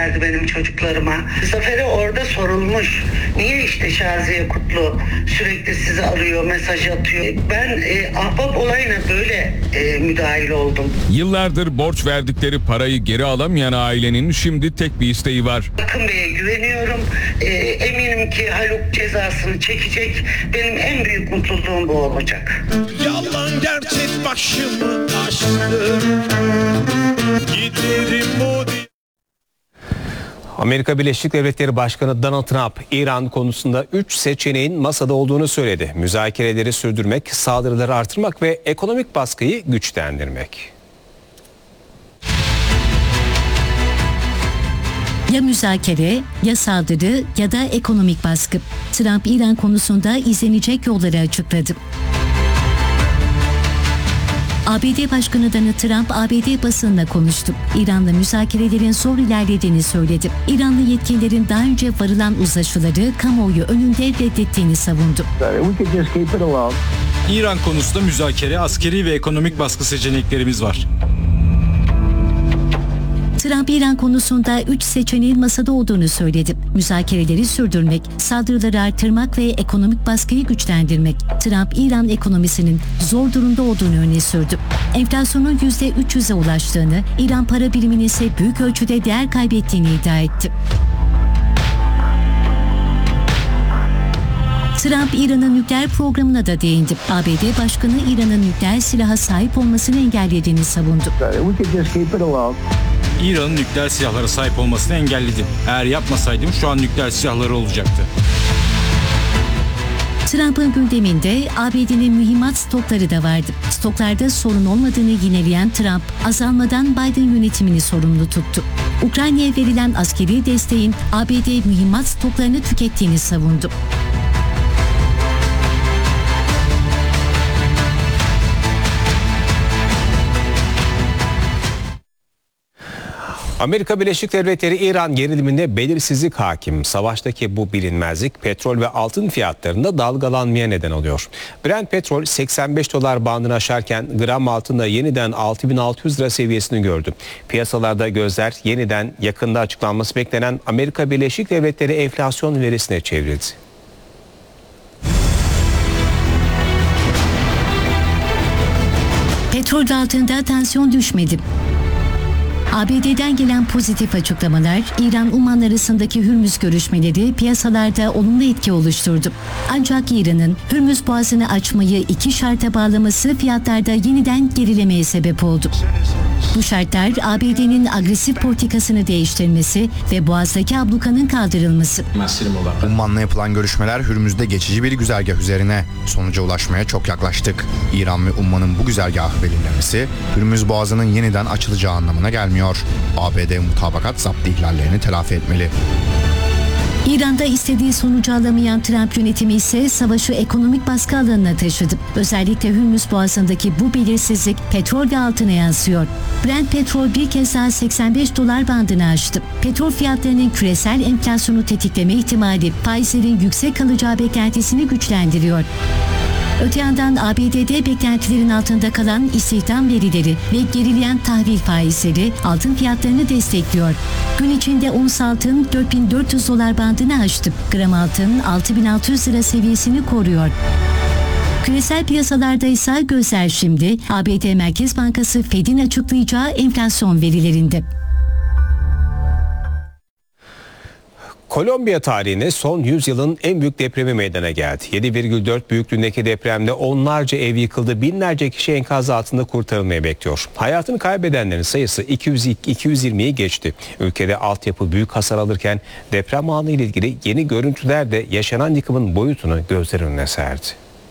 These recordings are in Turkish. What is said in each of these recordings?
verdi benim çocuklarıma. Zafer'e orada sorulmuş. Niye işte Şaziye Kutlu sürekli sizi arıyor, mesaj atıyor. Ben ahbap olayına böyle müdahil oldum. Yıllardır borç verdikleri parayı geri alamayan ailenin şimdi tek bir isteği var. Akın Bey'e güveniyorum. Eminim ki Haluk cezasını çekecek. Benim en büyük mutluluğum bu olacak. Yalan gerçek başımı aştı. Giderim o Amerika Birleşik Devletleri Başkanı Donald Trump, İran konusunda 3 seçeneğin masada olduğunu söyledi. Müzakereleri sürdürmek, saldırıları artırmak ve ekonomik baskıyı güçlendirmek. Ya müzakere, ya saldırı ya da ekonomik baskı. Trump İran konusunda izlenecek yolları açıkladı. ABD Başkanı Donald Trump ABD basınına konuştu. İran'la müzakerelerin zor ilerlediğini söyledi. İranlı yetkililerin daha önce varılan uzlaşıları kamuoyu önünde reddettiğini savundu. İran konusunda müzakere, askeri ve ekonomik baskı seçeneklerimiz var. Trump İran konusunda 3 seçeneğin masada olduğunu söyledi. Müzakereleri sürdürmek, saldırıları artırmak ve ekonomik baskıyı güçlendirmek. Trump İran ekonomisinin zor durumda olduğunu öne sürdü. Enflasyonun %300'e ulaştığını, İran para biriminin ise büyük ölçüde değer kaybettiğini iddia etti. Trump İran'ın nükleer programına da değindi. ABD Başkanı İran'ın nükleer silaha sahip olmasını engellediğini savundu. İran'ın nükleer silahlara sahip olmasını engelledim. Eğer yapmasaydım şu an nükleer silahları olacaktı. Trump'ın gündeminde ABD'nin mühimmat stokları da vardı. Stoklarda sorun olmadığını yineleyen Trump, azalmadan Biden yönetimini sorumlu tuttu. Ukrayna'ya verilen askeri desteğin ABD mühimmat stoklarını tükettiğini savundu. Amerika Birleşik Devletleri İran geriliminde belirsizlik hakim. Savaştaki bu bilinmezlik petrol ve altın fiyatlarında dalgalanmaya neden oluyor. Brent petrol 85 dolar bandını aşarken gram altında yeniden 6.600 lira seviyesini gördü. Piyasalarda gözler yeniden yakında açıklanması beklenen Amerika Birleşik Devletleri enflasyon verisine çevrildi. Petrol ve altında tansiyon düşmedi. ABD'den gelen pozitif açıklamalar, İran-Umman arasındaki Hürmüz görüşmeleri piyasalarda olumlu etki oluşturdu. Ancak İran'ın Hürmüz Boğazı'nı açmayı 2 şarta bağlaması fiyatlarda yeniden gerilemeye sebep oldu. Bu şartlar ABD'nin agresif politikasını değiştirmesi ve Boğaz'daki ablukanın kaldırılması. Umman'la yapılan görüşmeler Hürmüz'de geçici bir güzergah üzerine. Sonuca ulaşmaya çok yaklaştık. İran ve Umman'ın bu güzergahı belirlemesi Hürmüz Boğazı'nın yeniden açılacağı anlamına gelmiyor. ABD mutabakat zaptı ihlallerini telafi etmeli. İran'da istediği sonucu alamayan Trump yönetimi ise savaşı ekonomik baskı alanına taşıdı. Özellikle Hürmüz Boğazı'ndaki bu belirsizlik petrol ve altına yansıyor. Brent petrol bir kez daha 85 dolar bandını aştı. Petrol fiyatlarının küresel enflasyonu tetikleme ihtimali faizlerin yüksek kalacağı beklentisini güçlendiriyor. Öte yandan ABD'de beklentilerin altında kalan istihdam verileri ve gerileyen tahvil faizleri altın fiyatlarını destekliyor. Gün içinde ons altın 4.400 dolar bandını aştı. Gram altın 6.600 lira seviyesini koruyor. Küresel piyasalarda ise gözler şimdi ABD Merkez Bankası Fed'in açıklayacağı enflasyon verilerinde. Kolombiya tarihine son 100 yılın en büyük depremi meydana geldi. 7,4 büyüklüğündeki depremde onlarca ev yıkıldı, binlerce kişi enkaz altında kurtarılmayı bekliyor. Hayatını kaybedenlerin sayısı 220'yi geçti. Ülkede altyapı büyük hasar alırken deprem anı ile ilgili yeni görüntüler de yaşanan yıkımın boyutunu gözler önüne serdi.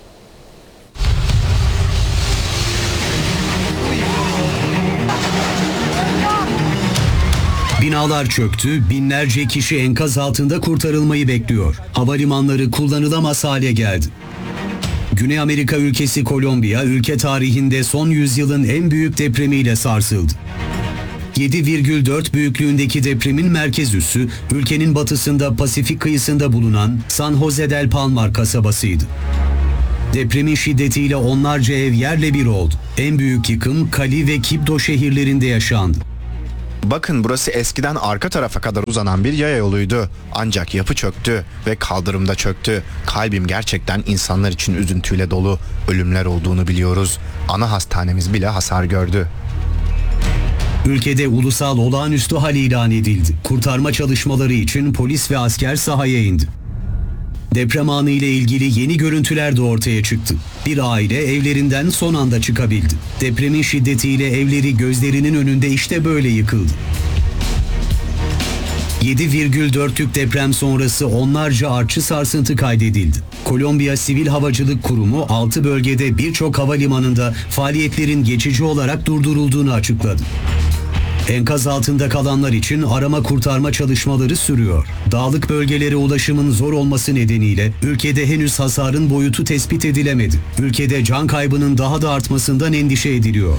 Binalar çöktü, binlerce kişi enkaz altında kurtarılmayı bekliyor. Havalimanları kullanılamaz hale geldi. Güney Amerika ülkesi Kolombiya, ülke tarihinde son yüzyılın en büyük depremiyle sarsıldı. 7,4 büyüklüğündeki depremin merkez üssü, ülkenin batısında Pasifik kıyısında bulunan San Jose del Palmar kasabasıydı. Depremin şiddetiyle onlarca ev yerle bir oldu. En büyük yıkım Cali ve Quibdó şehirlerinde yaşandı. Bakın burası eskiden arka tarafa kadar uzanan bir yaya yoluydu. Ancak yapı çöktü ve kaldırımda çöktü. Kalbim gerçekten insanlar için üzüntüyle dolu. Ölümler olduğunu biliyoruz. Ana hastanemiz bile hasar gördü. Ülkede ulusal olağanüstü hal ilan edildi. Kurtarma çalışmaları için polis ve asker sahaya indi. Deprem anı ile ilgili yeni görüntüler de ortaya çıktı. Bir aile evlerinden son anda çıkabildi. Depremin şiddetiyle evleri gözlerinin önünde işte böyle yıkıldı. 7,4'lük deprem sonrası onlarca artçı sarsıntı kaydedildi. Kolombiya Sivil Havacılık Kurumu 6 bölgede birçok havalimanında faaliyetlerin geçici olarak durdurulduğunu açıkladı. Enkaz altında kalanlar için arama kurtarma çalışmaları sürüyor. Dağlık bölgelere ulaşımın zor olması nedeniyle ülkede henüz hasarın boyutu tespit edilemedi. Ülkede can kaybının daha da artmasından endişe ediliyor.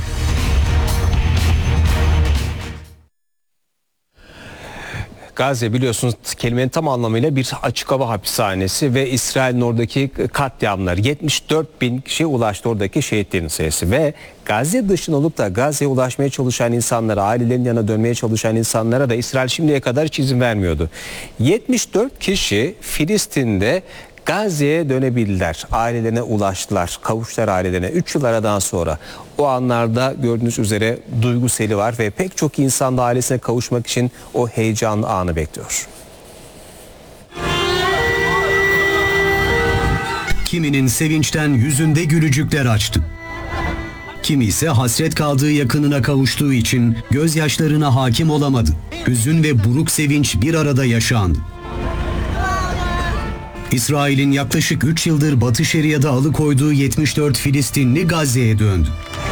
Gazze biliyorsunuz kelimenin tam anlamıyla bir açık hava hapishanesi ve İsrail'in oradaki katliamlar 74 bin kişiye ulaştı oradaki şehitlerin sayısı ve Gazze dışında olup da Gazze'ye ulaşmaya çalışan insanlara, ailelerin yanına dönmeye çalışan insanlara da İsrail şimdiye kadar hiç izin vermiyordu. 74 kişi Filistin'de Gazze'ye dönebildiler. Ailelerine ulaştılar. Kavuştular ailelerine. 3 yıl aradan sonra. O anlarda gördüğünüz üzere duygu seli var ve pek çok insan da ailesine kavuşmak için o heyecanlı anı bekliyor. Kiminin sevinçten yüzünde gülücükler açtı. Kimi ise hasret kaldığı yakınına kavuştuğu için gözyaşlarına hakim olamadı. Hüzün ve buruk sevinç bir arada yaşandı. İsrail'in yaklaşık 3 yıldır Batı Şeria'da alıkoyduğu 74 Filistinli Gazze'ye döndü.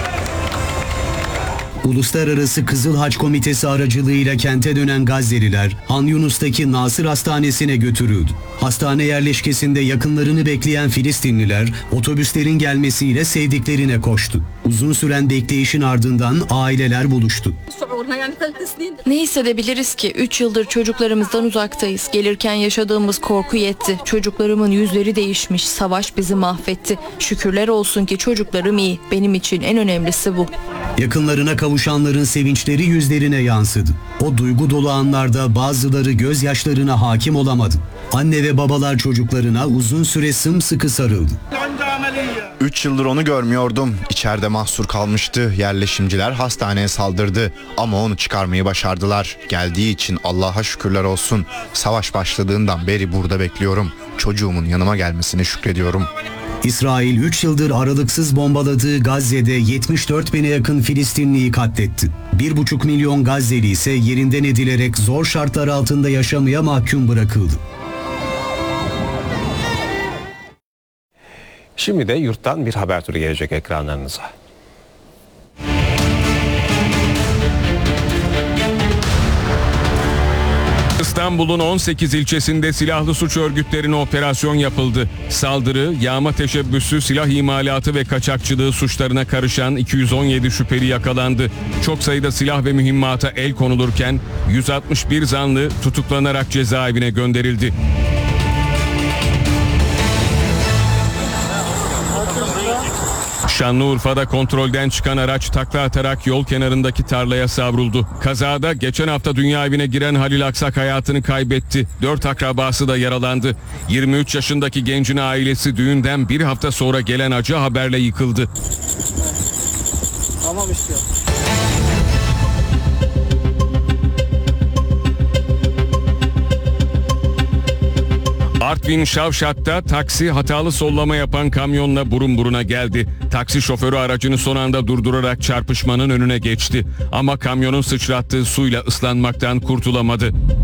Uluslararası Kızıl Haç Komitesi aracılığıyla kente dönen Gazze'liler Han Yunus'taki Nasır Hastanesi'ne götürüldü. Hastane yerleşkesinde yakınlarını bekleyen Filistinliler otobüslerin gelmesiyle sevdiklerine koştu. Uzun süren bekleyişin ardından aileler buluştu. Ne hissedebiliriz ki? 3 yıldır çocuklarımızdan uzaktayız. Gelirken yaşadığımız korku yetti. Çocuklarımın yüzleri değişmiş. Savaş bizi mahvetti. Şükürler olsun ki çocuklarım iyi. Benim için en önemlisi bu. Yakınlarına kavuşanların sevinçleri yüzlerine yansıdı. O duygu dolu anlarda bazıları gözyaşlarına hakim olamadı. Anne ve babalar çocuklarına uzun süre sımsıkı sarıldı. 3 yıldır onu görmüyordum. İçeride mahsur kalmıştı. Yerleşimciler hastaneye saldırdı. Ama onu çıkarmayı başardılar. Geldiği için Allah'a şükürler olsun. Savaş başladığından beri burada bekliyorum. Çocuğumun yanıma gelmesine şükrediyorum. İsrail 3 yıldır aralıksız bombaladığı Gazze'de 74 bine yakın Filistinliyi katletti. 1,5 milyon Gazze'li ise yerinden edilerek zor şartlar altında yaşamaya mahkum bırakıldı. Şimdi de yurttan bir haber turu gelecek ekranlarınıza. İstanbul'un 18 ilçesinde silahlı suç örgütlerine operasyon yapıldı. Saldırı, yağma teşebbüsü, silah imalatı ve kaçakçılığı suçlarına karışan 217 şüpheli yakalandı. Çok sayıda silah ve mühimmata el konulurken 161 zanlı tutuklanarak cezaevine gönderildi. Şanlıurfa'da kontrolden çıkan araç takla atarak yol kenarındaki tarlaya savruldu. Kazada geçen hafta dünya evine giren Halil Aksak hayatını kaybetti. 4 akrabası da yaralandı. 23 yaşındaki gencin ailesi düğünden bir hafta sonra gelen acı haberle yıkıldı. Tamam işte. Artvin Şavşat'ta taksi hatalı sollama yapan kamyonla burun buruna geldi. Taksi şoförü aracını son anda durdurarak çarpışmanın önüne geçti. Ama kamyonun sıçrattığı suyla ıslanmaktan kurtulamadı.